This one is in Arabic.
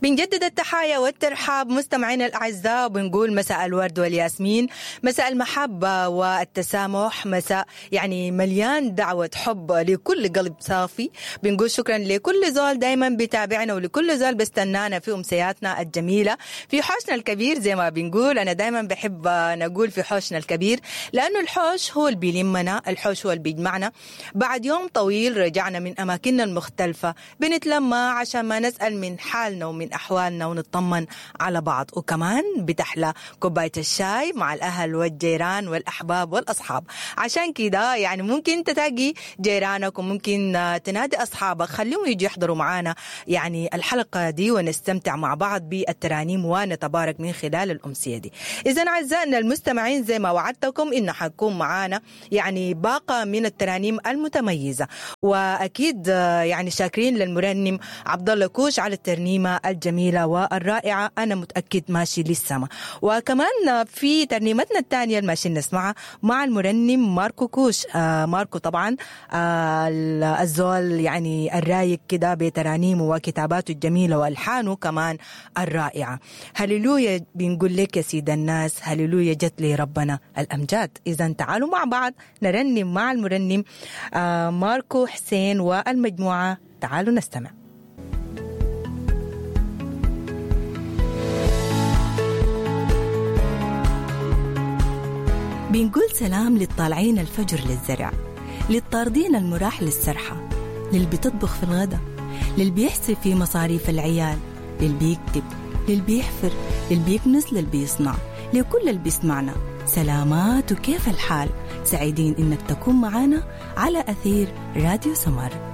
بنجدد التحايا والترحاب مستمعينا الأعزاء، وبنقول مساء الورد والياسمين، مساء المحبة والتسامح، مساء يعني مليان دعوة حب لكل قلب صافي. بنقول شكرا لكل زول دايما بيتابعنا، ولكل زول بيستنانا في أمسياتنا الجميلة في حوشنا الكبير. زي ما بنقول أنا دايما بحب نقول في حوشنا الكبير، لأنه الحوش هو اللي بيلمنا، الحوش هو اللي بيجمعنا. بعد يوم طويل رجعنا من أماكننا المختلفة، بنتلمى عشان ما نسأل من حالنا ومن أحوالنا ونطمن على بعض، وكمان بتحلى كوباية الشاي مع الأهل والجيران والأحباب والأصحاب. عشان كده يعني ممكن تلاقي جيرانك وممكن تنادي أصحابك خليهم يجي يحضروا معانا يعني الحلقة دي، ونستمتع مع بعض بالترانيم ونتبارك من خلال الأمسية دي. إذن أعزائنا المستمعين، زي ما وعدتكم إن حنكون معانا يعني باقة من الترانيم المتميزة، وأكيد يعني شاكرين للمرنم عبد الله كوش على الترنيمة الجميلة والرائعة، أنا متأكد ماشي للسما. وكمان في ترنيمتنا الثانية الماشي نسمعها مع المرنم ماركو كوش. ماركو طبعا الزول يعني الرايق كده بترانيمه وكتاباته الجميلة وألحانه كمان الرائعة. هللويا بنقول لك يا سيد الناس، هللويا جت لي ربنا الأمجاد. إذن تعالوا مع بعض نرنم مع المرنم ماركو حسين والمجموعة. تعالوا نستمع. بنقول سلام للطالعين الفجر للزرع، للطاردين المراح للسرحة، للي بتطبخ في الغدا، للي بيحسب في مصاريف العيال، للي بيكتب، للي بيحفر، للي بيكنس، للي بيصنع، لكل اللي بيسمعنا سلامات وكيف الحال. سعيدين إنك تكون معنا على أثير راديو سمر.